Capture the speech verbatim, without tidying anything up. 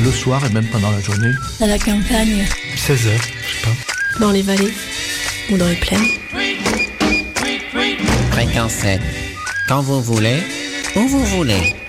le soir et même pendant la journée. À la campagne. seize heures, je sais pas. Dans les vallées ou dans les plaines. Fréquence sept. Quand vous voulez, où vous voulez.